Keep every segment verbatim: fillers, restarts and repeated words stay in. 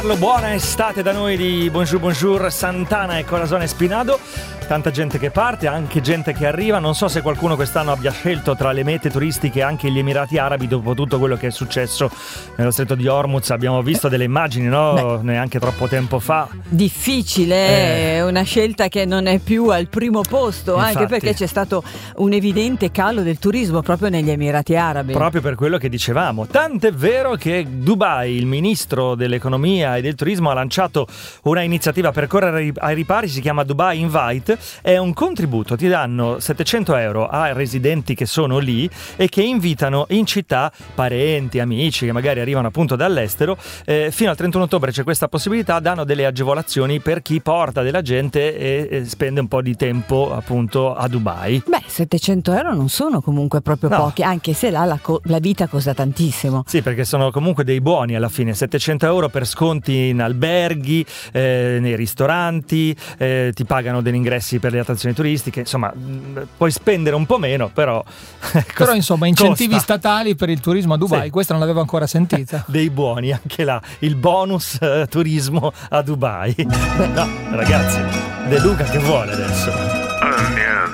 Buona estate da noi di Bonjour Bonjour Sant'Ana e Corazon Espinado. Tanta gente che parte, anche gente che arriva. Non so se qualcuno quest'anno abbia scelto tra le mete turistiche anche gli Emirati Arabi dopo tutto quello che è successo nello stretto di Hormuz. Abbiamo visto delle immagini, no? Beh, neanche troppo tempo fa. Difficile, è eh. una scelta che non è più al primo posto. Infatti, anche perché c'è stato un evidente calo del turismo proprio negli Emirati Arabi. Proprio per quello che dicevamo. Tant'è vero che Dubai, il ministro dell'economia e del turismo, ha lanciato una iniziativa per correre ai ripari, si chiama Dubai Invite. È un contributo, ti danno settecento euro ai residenti che sono lì e che invitano in città parenti, amici che magari arrivano appunto dall'estero. Eh, fino al trentuno ottobre c'è questa possibilità, danno delle agevolazioni per chi porta della gente e, e spende un po' di tempo appunto a Dubai. Beh, settecento euro non sono comunque proprio no. pochi, anche se là la, co- la vita costa tantissimo. Sì, perché sono comunque dei buoni alla fine, settecento euro per sconti in alberghi, eh, nei ristoranti, eh, ti pagano degli ingressi per le attrazioni turistiche, insomma puoi spendere un po' meno, però cost- però insomma incentivi costa. statali per il turismo a Dubai, sì. Questa non l'avevo ancora sentita. Dei buoni anche là, il bonus eh, turismo a Dubai. No, ragazzi, De Luca che vuole adesso? Eh, niente,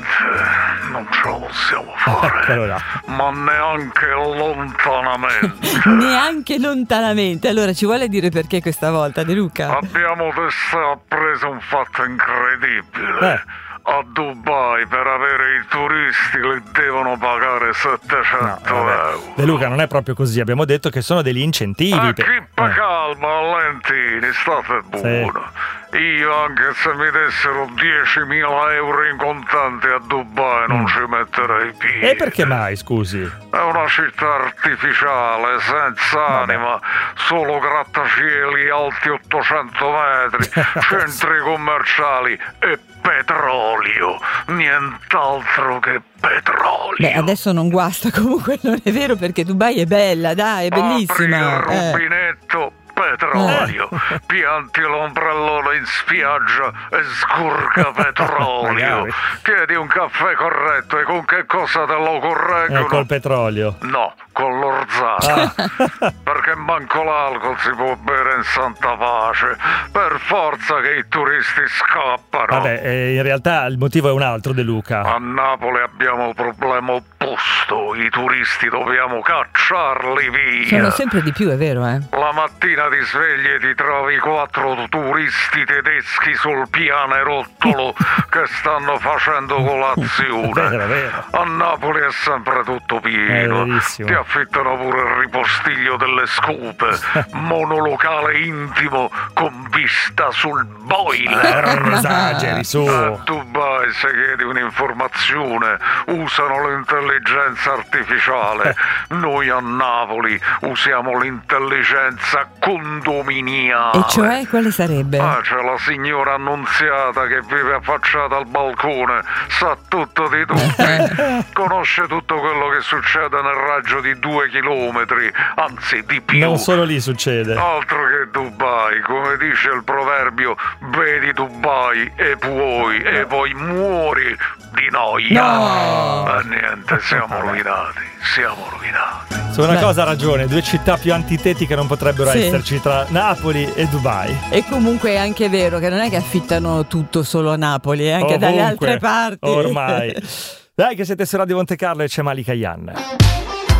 non ce la possiamo fare, allora. ma neanche lontanamente. Neanche lontanamente. Allora ci vuole dire perché questa volta, De Luca? Abbiamo testé appreso un fatto incredibile. Eh. A Dubai per avere i turisti li devono pagare settecento no, euro. De Luca, non è proprio così, abbiamo detto che sono degli incentivi. Ma per... chi eh. calma, Lentini, state buono. Sì. Io anche se mi dessero diecimila euro in contanti a Dubai non mm. ci metterei piedi. E perché mai, scusi? È una città artificiale, senza Vabbè. anima, solo grattacieli alti ottocento metri, centri commerciali e petrolio, nient'altro che petrolio. Beh, adesso non guasta, comunque non è vero, perché Dubai è bella, dai, è bellissima. Apri il rubinetto, eh. petrolio, eh. pianti l'ombrellone in spiaggia e scurga petrolio. Chiedi un caffè corretto e con che cosa te lo correggono? Eh, col petrolio. No, con l'orzata. Ah. Perché manco l'alcol si può bere in santa pace. Per forza che i turisti scappano. Vabbè, eh, in realtà il motivo è un altro, De Luca. A Napoli abbiamo il problema opposto. I turisti dobbiamo cacciarli via. Sono sempre di più, è vero, eh? La mattina ti svegli e ti trovi quattro turisti tedeschi sul pianerottolo che stanno facendo colazione. Vero, vero. A Napoli è sempre tutto pieno. Ti affittano pure il ripostiglio delle scope, monolocale intimo con vista sul boiler. Non esageri, su. A Dubai, se chiedi un'informazione, usano l'intelligenza artificiale. Noi a Napoli usiamo l'intelligenza condominiale. E cioè, quale sarebbe? Ah, c'è la signora Annunziata che vive affacciata al balcone, sa tutto di tutti, conosce tutto quello che succede nel raggio di due chilometri, anzi di più. Non solo lì succede. Altro che Dubai, come dice il proverbio, vedi Dubai e puoi, e poi muori di noia. No! Ma niente, siamo rovinati, siamo rovinati. Su una Beh. cosa ha ragione, due città più antitetiche non potrebbero sì. esserci tra Napoli e Dubai. E comunque è anche vero che non è che affittano tutto solo a Napoli, è anche Ovunque, dalle altre parti. Ormai. Dai che siete su Radio Monte Carlo e c'è Malika Yan.